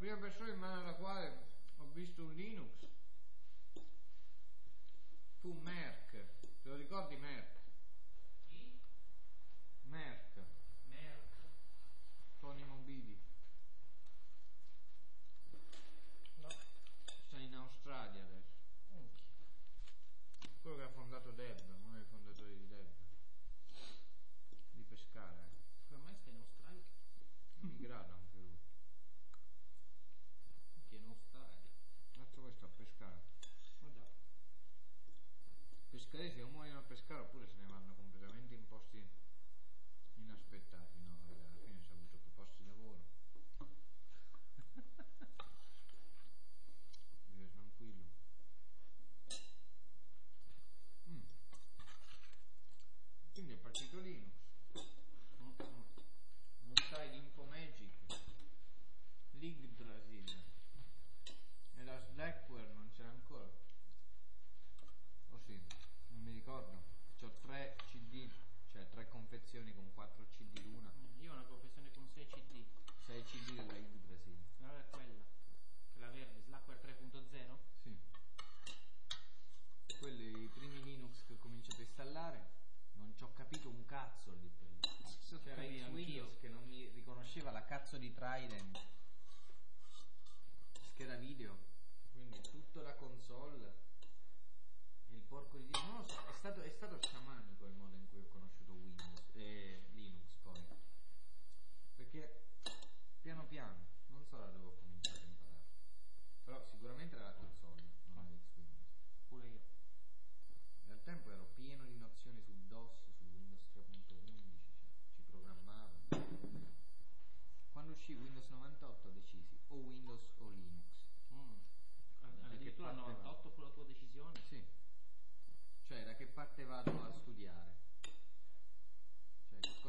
prima persona in mano alla quale ho visto un Linux fu Merck. Te lo ricordi Merck? Chi? Merck. Tony Mobili. No. Sta in Australia adesso. Quello che ha fondato Deb, uno dei fondatori di Deb. Di pescare. Come mai sta in Australia? Migrato anche lui. Che in Australia? Cazzo questo a pescare. Oh già. Pescaresi o muoiono a pescare oppure se ne vanno completamente in posti inaspettati. No, vabbè, alla fine si è avuto più posti di lavoro. Vive tranquillo. Quindi è partito Linux. Non sai l'Infomagic, l'Yggdrasil e la Slackware non c'era ancora. Oh sì, non mi ricordo. C'ho 3 CD, cioè 3 confezioni con 4 CD l'una. Io ho una confessione con 6 CD. 6 CD della Yggdrasil. Allora è quella verde, Slackware 3.0. Sì. Quelli i primi Linux che ho cominciato a installare, non ci ho capito un cazzo lì per lì. C'era il Windows che non mi riconosceva la cazzo di Trident, scheda video, quindi tutto da console. Il porco di Dio, non lo so, è stato sciamanico il modo in cui ho conosciuto Windows e Linux poi. Perché piano piano, non so da dove ho cominciato a imparare. Però sicuramente era la console, non era X-Windows. Pure io. E al tempo ero pieno di nozioni su DOS, su Windows 3.11, cioè, ci programmavo. Quando uscì Windows 98 decisi o Windows o Linux. Addirittura il 98 fu la tua decisione? Sì. Cioè da che parte vado a studiare? Cioè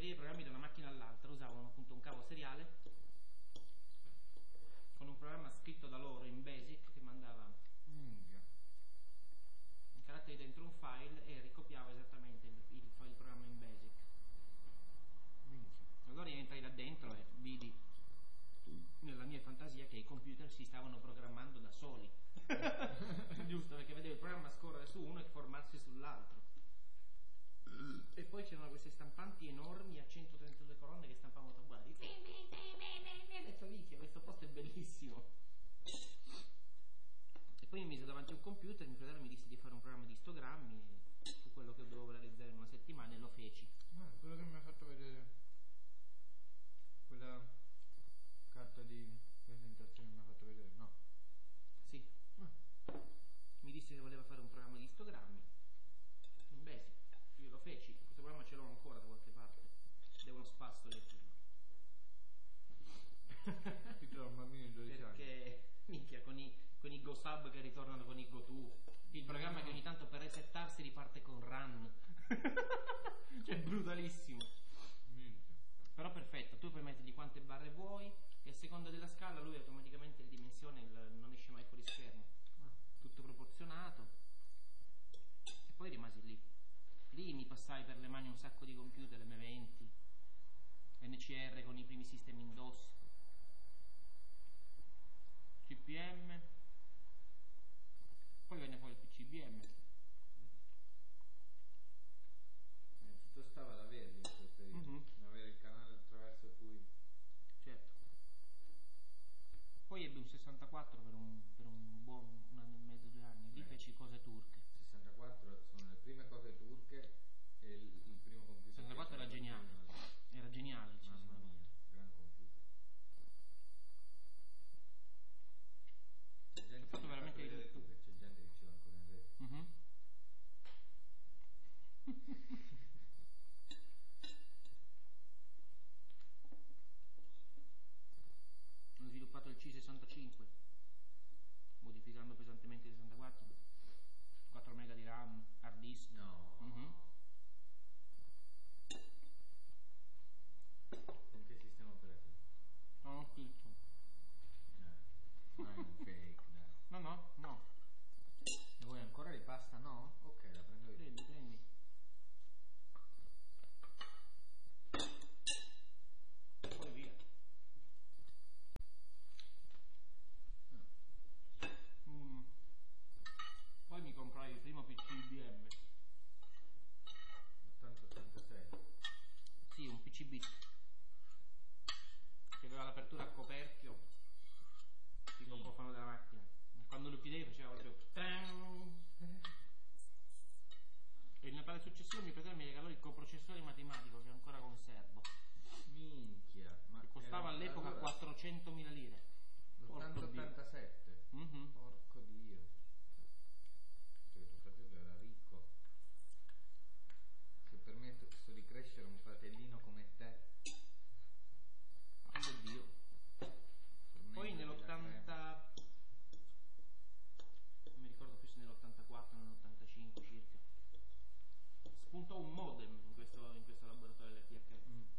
trasferire i programmi da una macchina all'altra usavano appunto un cavo seriale con un programma scritto da loro in BASIC che mandava i caratteri dentro un file e ricopiava esattamente il programma in BASIC. Allora io entrai là dentro e vidi nella mia fantasia che i computer si stavano programmando da soli. Giusto, perché vedevo il programma scorrere su uno e formarsi sull'altro. E poi c'erano queste stampanti enormi a 132 colonne che stampavano tabulari. Ho detto, minchia, questo posto è bellissimo. E poi mi mise davanti a un computer, mio fratello mi disse di fare un programma di istogrammi e fu quello che dovevo realizzare in una settimana e lo feci. Quello che mi ha fatto vedere, quella carta di presentazione mi ha fatto vedere, no? Sì. Mi disse che voleva fare un programma di istogrammi in BASIC. Io lo feci, questo programma ce l'ho ancora da qualche parte, devono spasso leggerlo. Ti trovo un bambino di 12 anni. Perché, minchia, con i GoSub che ritornano con i GoTo, il programma che ogni tanto per resettarsi riparte con run. Cioè, brutalissimo. Minchia. Però perfetto, tu puoi mettergli quante barre vuoi e a seconda della scala lui automaticamente le dimensioni non esce mai fuori schermo. Tutto proporzionato. E poi rimasi lì. Lì mi passai per le mani un sacco di computer, M20, NCR con i primi sistemi in DOS, CPM, poi venne fuori il PCBM. Tutto stava ad averli in quel periodo, avere il canale attraverso cui... Certo. Poi ebbe un 64 per un buon 1 anno e mezzo, 2 anni, lì feci cose turche. 64 sono le prime cose turche e il primo computer. 64 era geniale, era geniale il 64. Mamma mia, gran computer. C'è gente fatto veramente che vedere tu che c'è gente che ci va ancora in rete. Ho sviluppato il C65 modificando pesantemente il 64, 4 mega di RAM, hard disk. No. Con che sistema operativo? Non ho scritto. Ma è un fake, dai. No. E vuoi ancora di pasta? No? Ok, la prendo io. Prendi. Poi via. Poi mi comprai il primo PC IBM. 8086. Sì, un PC bit che aveva l'apertura a coperchio tipo cofano della macchina. Quando lo chiudevi faceva proprio e il Natale successivo mio fratello mi regalò il coprocessore matematico che ancora conservo. Minchia, ma che costava all'epoca allora 400.000 lire. l'8087. Porco Dio. Cioè, tuo fratello era ricco. Se permesso di crescere un fratellino come te. Oddio. Poi nell'80 non mi ricordo più se nell'84 o nell'85 circa spuntò un modem in questo laboratorio dell'RTH.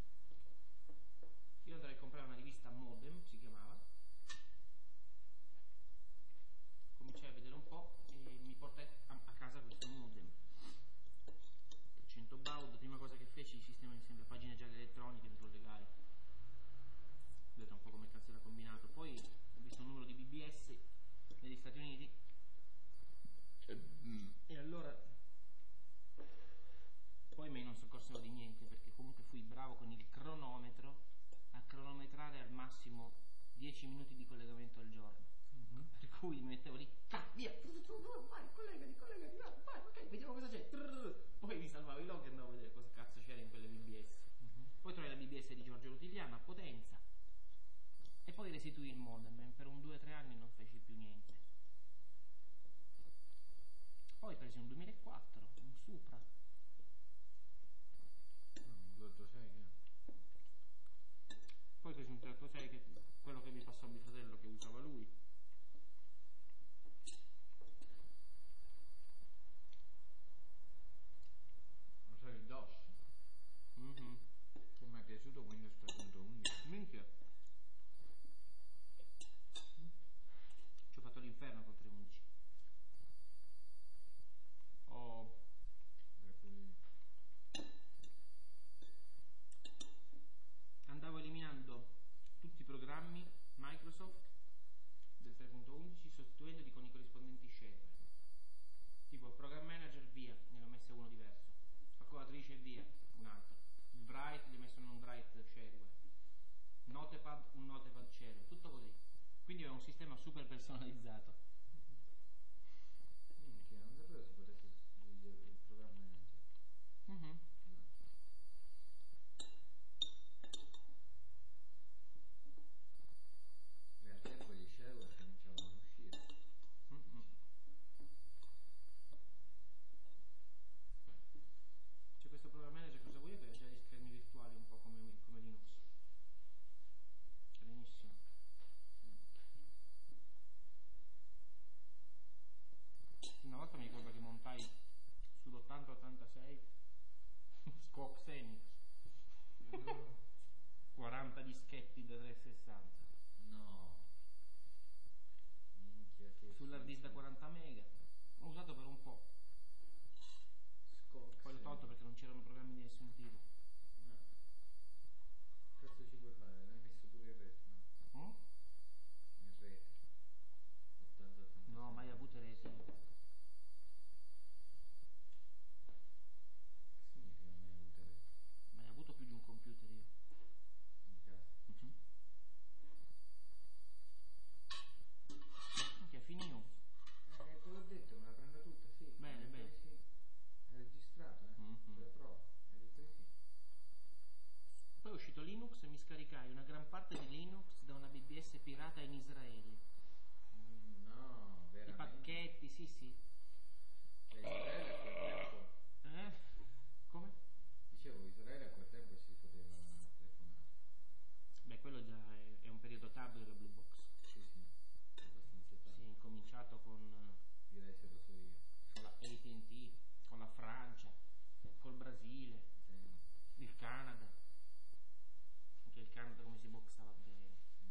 Io andai a comprare una rivista Modem, si chiamava, cominciai a vedere un po' e mi portai a casa questo modem 300 baud. Prima cosa che feci, il sistema insieme a pagine gialle elettroniche, mi collegai, vedete un po' come cazzo era combinato. Poi ho visto un numero di BBS negli Stati Uniti e allora poi me non soccorsero di niente, perché comunque fui bravo con il cronometro a cronometrare al massimo 10 minuti di collegamento al giorno. Per cui mi mettevo lì, via, vai, collegati, vai, ok, vediamo cosa c'è. Poi mi salvavo i log e andavo a vedere cosa cazzo c'era in quelle BBS. Poi trovai la BBS di Giorgio Rutigliano a Potenza e poi restituì il modem. Per un 2 o 3 anni non feci più niente. Poi presi un 2004, un Supra. 286 che Poi presi un 386 che quello che mi passò mio fratello che usava lui. non sai il DOS. personalizzato. Minchia, non sapevo si potesse sostituire il programma manager. Mhm. Beh, al tempo gli shareware cominciavano ad uscire. Mhm. C'è questo programma manager, cosa vuoi, che ha già gli schermi virtuali un po' come Linux. Carinissimo. Una volta mi ricordo che montai sull'8086 Squawk Xenix 40 dischetti da 360 No. Minchia che sull'hard disk da 40 mega. L'ho usato per un po', poi l'ho tolto perché non c'erano programmi di nessun tipo. No. Cazzo ci puoi fare? L'hai messo pure in rete, no? Mm? In rete. 80-80. No, mai avuto reti. Che significa mai avuto rete? Mai avuto più di un computer io. In casa. Minchia, finito. Te l'ho detto, me la prendo tutta, sì. Bene, bene. Sì. È registrato, Mhm. Te la provo. Hai detto di sì. Poi è uscito Linux e mi scaricai una gran parte di Linux da una BBS pirata in Israele. No, I veramente. pacchetti, sì sì. E Israele a quel tempo. Come? Dicevo, Israele a quel tempo si poteva telefonare. Beh, quello già è un periodo tardo della Blue Box. Sì, abbastanza tardi. Sì, incominciato con Direi se lo so io. la AT&T, con la Francia, col Brasile, il Canada. Anche il Canada come si boxava bene.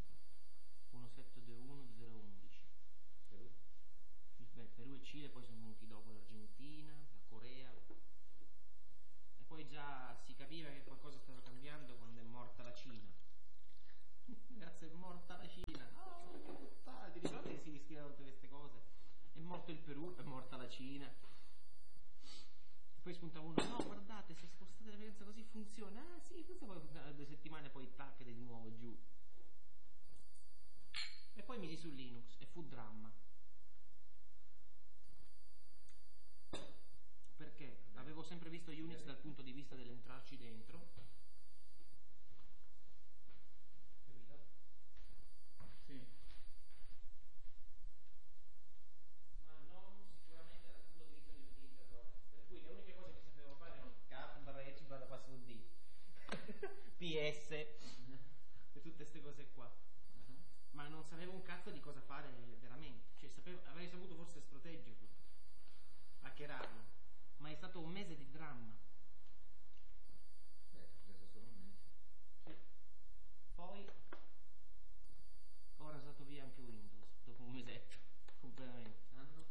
1721 2011. Perù? Beh, Perù e Cile poi sono venuti dopo l'Argentina, la Corea. E poi già si capiva che qualcosa stava cambiando quando è morta la Cina. Ragazzi, è morta la Cina. Ah, che puttana, ti ricordi che si rischiavano tutte queste cose? È morto il Perù, è morta la Cina. Poi spunta uno, no guardate, se spostate la frequenza così funziona. Ah sì, questo poi funziona 2 settimane, poi tac, ed è di nuovo giù. E poi misi su Linux e fu dramma. Perché avevo sempre visto Unix dal punto di vista dell'entrarci dentro. Capito? Sì. Ma non sicuramente dal punto di vista di un utilizzatore. Per cui le uniche cose che sapevo fare erano cat barra h barra password d ps e tutte queste cose qua. Ma non sapevo un cazzo di cosa fare veramente. Cioè avrei saputo forse proteggerlo, hackerarlo, ma è stato un mese di dramma. Beh, ti ho preso solo un mese. Sì. Poi ho rasato via anche Windows dopo un mesetto completamente. Anno?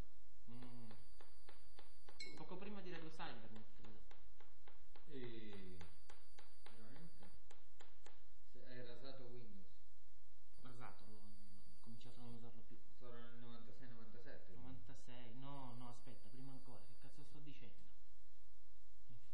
Poco prima di Radio Cybernet, credo. E veramente? Se hai rasato Windows? Rasato, ho cominciato a non usarlo più. Sono nel 96-97. 96, no, aspetta, prima ancora, che cazzo sto dicendo?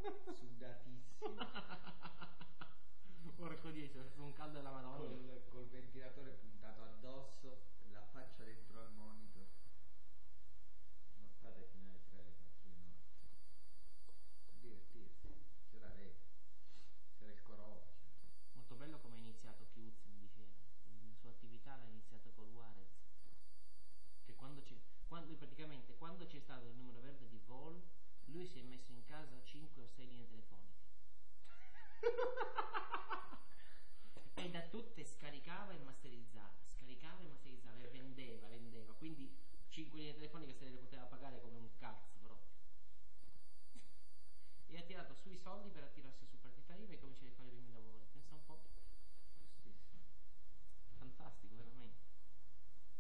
sudatissimo, Porco Dio, c'è stato un caldo della Madonna. col ventilatore puntato addosso, la faccia dentro al monitor. Nottate fino alle 3 le faccio di notte. A divertirsi. C'era lei, c'era il Corova. Molto bello come ha iniziato Chiuzzi, mi diceva. La sua attività l'ha iniziata col Juarez. Che praticamente quando c'è stato il numero verde di Vol, lui si è messo in casa 5 o 6 linee telefoniche. E da tutte scaricava e masterizzava e vendeva. Quindi 5 linee telefoniche se le poteva pagare come un cazzo proprio. E ha tirato sui soldi per